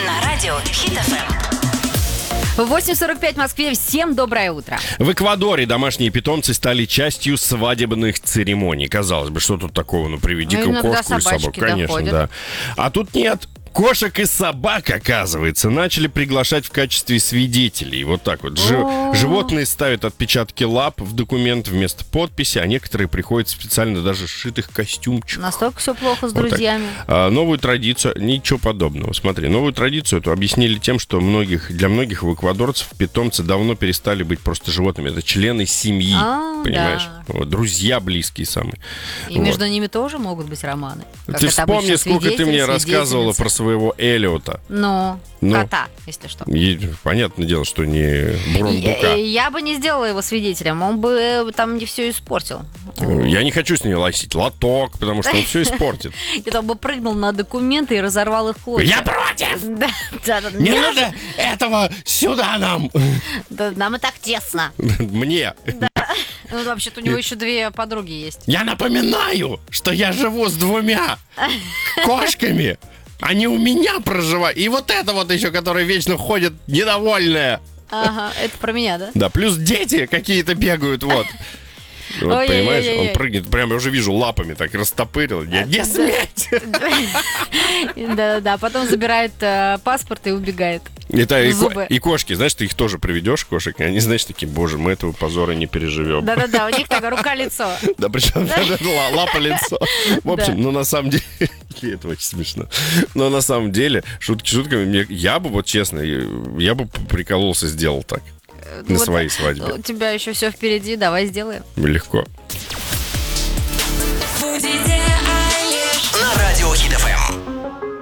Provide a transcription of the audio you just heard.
На радио Хит FM. 8:45 в Москве. Всем доброе утро. В Эквадоре домашние питомцы стали частью свадебных церемоний. Казалось бы, что тут такого? Ну, приведи-ка кошку и собаку. Конечно, да. А тут нет. Кошек и собак, оказывается, начали приглашать в качестве свидетелей. Вот так вот. Животные ставят отпечатки лап в документ вместо подписи, а некоторые приходят в специально даже сшитых костюмчиках. Настолько все плохо с друзьями. Новую традицию, ничего подобного. Смотри, новую традицию эту объяснили тем, что для многих эквадорцев питомцы давно перестали быть просто животными. Это члены семьи, понимаешь? Да. Вот, друзья близкие самые. И между ними тоже могут быть романы. Ты вспомни, сколько ты мне рассказывала про своего Эллиота. Ну, кота, если что. Понятное дело, что не Бурунбука. Я бы не сделала его свидетелем, он бы там не все испортил. Я не хочу с ней лосить лоток, потому что он все испортит. Я там бы прыгнул на документы и разорвал их в клочья. Я против! Да. Не надо этого сюда нам! Да, нам и так тесно. Мне. Да. Ну, вообще-то у него еще 2 подруги есть. Я напоминаю, что я живу с 2 кошками. Они у меня проживают. И вот это вот еще, которая вечно ходит недовольная. Ага, это про меня, да? Да, плюс дети какие-то бегают, вот. Вот, понимаешь, он прыгнет, прям я уже вижу, лапами так растопырил. Не сметь! Да, потом забирает паспорт и убегает. И кошки, знаешь, ты их тоже приведешь, кошек, и они, знаешь, такие, боже, мы этого позора не переживем. Да, у них такая рука-лицо. Да, причем лапа-лицо. В общем, ну на самом деле, это очень смешно. Но на самом деле, шутки шутками, я бы, вот честно, я бы прикололся, сделал так. На своей свадьбе. У тебя еще все впереди, давай сделаем. Легко. На радио Хит FM.